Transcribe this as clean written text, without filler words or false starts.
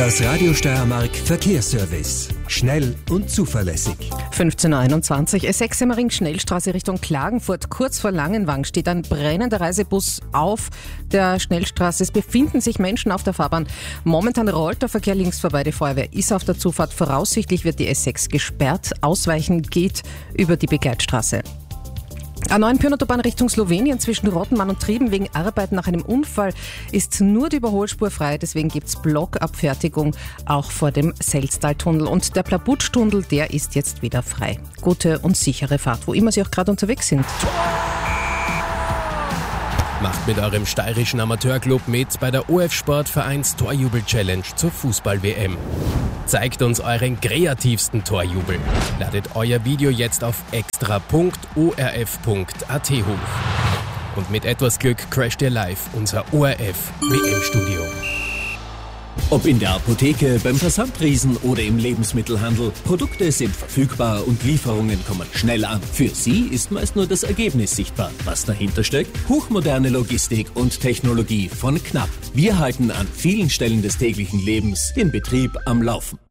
Das Radio Steiermark Verkehrsservice. Schnell und zuverlässig. 15.21 Uhr, S6 Semmering Schnellstraße Richtung Klagenfurt. Kurz vor Langenwang steht ein brennender Reisebus auf der Schnellstraße. Es befinden sich Menschen auf der Fahrbahn. Momentan rollt der Verkehr links vorbei. Die Feuerwehr ist auf der Zufahrt. Voraussichtlich wird die S6 gesperrt. Ausweichen geht über die Begleitstraße. A9 Pyhnautobahn Richtung Slowenien zwischen Rottenmann und Trieben. Wegen Arbeiten nach einem Unfall ist nur die Überholspur frei. Deswegen gibt's Blockabfertigung auch vor dem Selztaltunnel. Und der Plabutsch-Tunnel, der ist jetzt wieder frei. Gute und sichere Fahrt, wo immer Sie auch gerade unterwegs sind. Macht mit eurem steirischen Amateurclub mit bei der OF Sportvereins Torjubel-Challenge zur Fußball-WM. Zeigt uns euren kreativsten Torjubel. Ladet euer Video jetzt auf extra.orf.at hoch. Und mit etwas Glück crasht ihr live unser ORF-WM-Studio. Ob in der Apotheke, beim Versandriesen oder im Lebensmittelhandel, Produkte sind verfügbar und Lieferungen kommen schnell an. Für Sie ist meist nur das Ergebnis sichtbar. Was dahinter steckt? Hochmoderne Logistik und Technologie von Knapp. Wir halten an vielen Stellen des täglichen Lebens den Betrieb am Laufen.